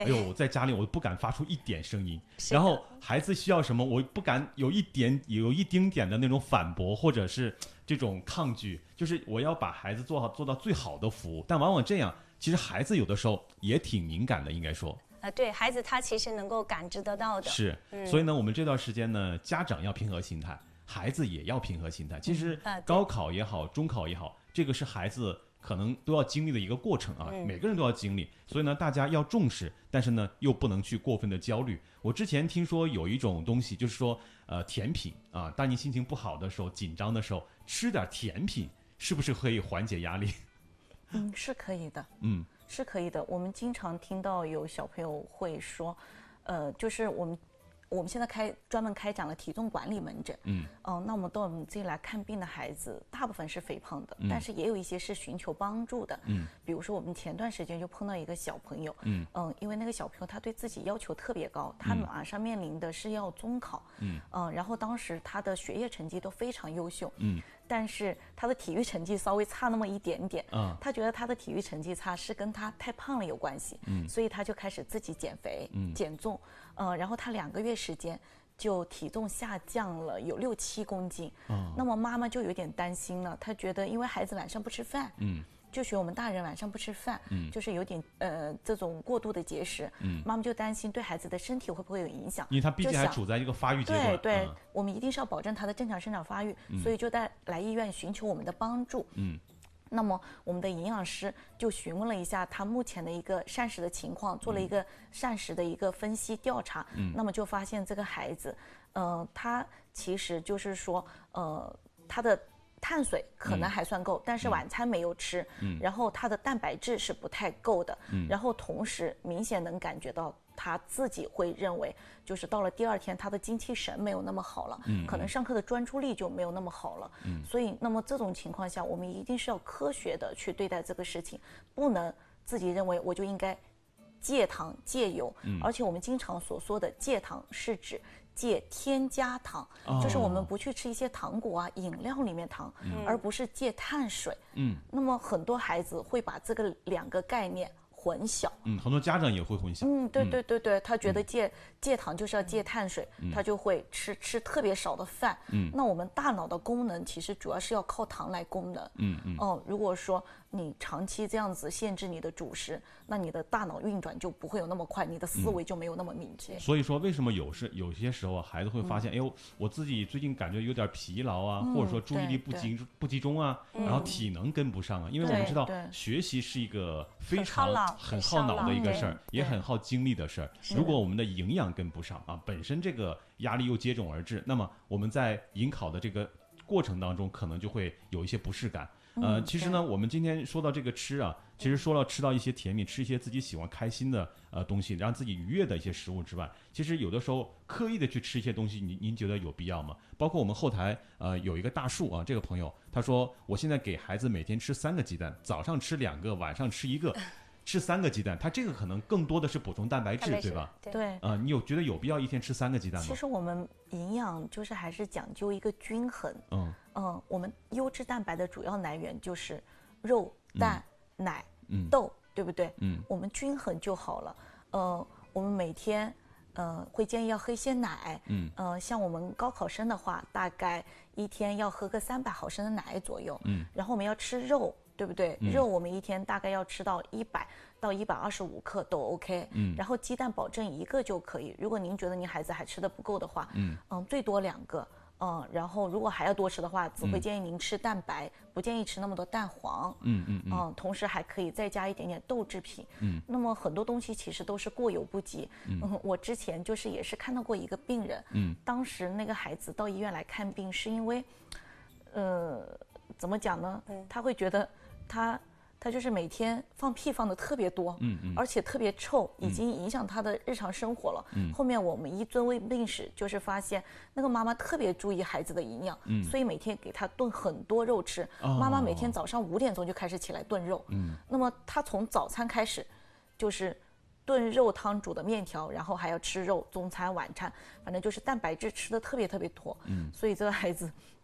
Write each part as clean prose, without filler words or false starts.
哎呦，我在家里我不敢发出一点声音， 是的然后孩子需要什么，我不敢有一丁点的那种反驳，或者是这种抗拒，就是我要把孩子做到最好的服务。但往往这样，其实孩子有的时候也挺敏感的，应该说。 对孩子他其实能够感知得到的。 是，所以呢，我们这段时间呢，家长要平和心态，孩子也要平和心态。其实对高考也好，中考也好，这个是孩子可能都要经历的一个过程啊，每个人都要经历。所以呢，大家要重视，但是呢，又不能去过分的焦虑。我之前听说有一种东西，就是说，甜品啊，当你心情不好的时候、紧张的时候，吃点甜品，是不是可以缓解压力？ 是可以的。是可以的。我们经常听到有小朋友会说，就是我们现在专门开展了体重管理门诊。那我们到我们这里来看病的孩子，大部分是肥胖的，但是也有一些是寻求帮助的。比如说我们前段时间就碰到一个小朋友，因为那个小朋友他对自己要求特别高，他马上面临的是要中考。然后当时他的学业成绩都非常优秀。但是他的体育成绩稍微差那么一点点。他觉得他的体育成绩差是跟他太胖了有关系。所以他就开始自己减肥、减重。然后他2个月时间就体重下降了有6、7公斤。那么妈妈就有点担心了，她觉得因为孩子晚上不吃饭。就学我们大人晚上不吃饭，就是有点这种过度的节食。妈妈就担心对孩子的身体会不会有影响， 因为他毕竟还处在一个发育阶段。 对，我们一定是要保证他的正常生长发育，所以就来医院寻求我们的帮助。那么我们的营养师就询问了一下他目前的一个膳食的情况，做了一个膳食的一个分析调查。那么就发现这个孩子，他其实就是说，他的碳水可能还算够，但是晚餐没有吃。然后他的蛋白质是不太够的。然后同时明显能感觉到他自己会认为，就是到了第2天他的精气神没有那么好了。可能上课的专注力就没有那么好了。所以那么这种情况下，我们一定是要科学的去对待这个事情，不能自己认为我就应该戒糖戒油。而且我们经常所说的戒糖是指戒添加糖。就是我们不去吃一些糖果啊、饮料里面糖，而不是戒碳水。那么很多孩子会把这个2个概念混淆。 很多家长也会混淆。 对，他觉得戒糖就是要戒碳水，他就会吃特别少的饭。那我们大脑的功能其实主要是要靠糖来供能。如果说你长期这样子限制你的主食，那你的大脑运转就不会有那么快，你的思维就没有那么敏捷。 所以说，为什么有些时候啊，孩子会发现，哎呦，我自己最近感觉有点疲劳啊，或者说注意力不集中啊，然后体能跟不上啊。因为我们知道，学习是一个非常很耗脑的一个事儿，也很耗精力的事儿。如果我们的营养跟不上啊，本身这个压力又接踵而至，那么我们在迎考的这个过程当中，可能就会有一些不适感。其实呢，我们今天说到这个吃啊，其实说到吃到一些甜品，吃一些自己喜欢开心的东西，让自己愉悦的一些食物之外，其实有的时候刻意的去吃一些东西，您觉得有必要吗？包括我们后台有一个大树啊，这个朋友他说，我现在给孩子每天吃3个鸡蛋，早上吃2个，晚上吃1个。吃3个鸡蛋，它这个可能更多的是补充蛋白质，对吧？ 对。 你觉得有必要一天吃3个鸡蛋吗？ 其实我们营养就是还是讲究一个均衡。我们优质蛋白的主要来源就是肉、蛋、奶、豆，对不对？我们均衡就好了。我们每天会建议要喝一些奶。像我们高考生的话，大概一天要喝个300毫升的奶左右。然后我们要吃肉。对不对？肉我们一天大概要吃到100到125克都 OK。然后鸡蛋保证1个就可以。如果您觉得您孩子还吃得不够的话，最多2个。然后如果还要多吃的话，只会建议您吃蛋白，不建议吃那么多蛋黄。同时还可以再加一点点豆制品。那么很多东西其实都是过犹不及。我之前就是也是看到过一个病人。当时那个孩子到医院来看病，是因为，怎么讲呢？他会觉得他就是每天放屁放的特别多。而且特别臭，已经影响他的日常生活了。后面我们一追问病史，就是发现那个妈妈特别注意孩子的营养。所以每天给他炖很多肉吃。妈妈每天早上5点钟就开始起来炖肉。那么他从早餐开始就是炖肉汤煮的面条，然后还要吃肉，中餐晚餐反正就是蛋白质吃的特别特别多。所以这个孩子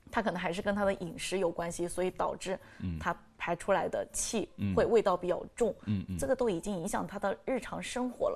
它可能还是跟他的饮食有关系，所以导致他排出来的气会味道比较重。这个都已经影响他的日常生活了。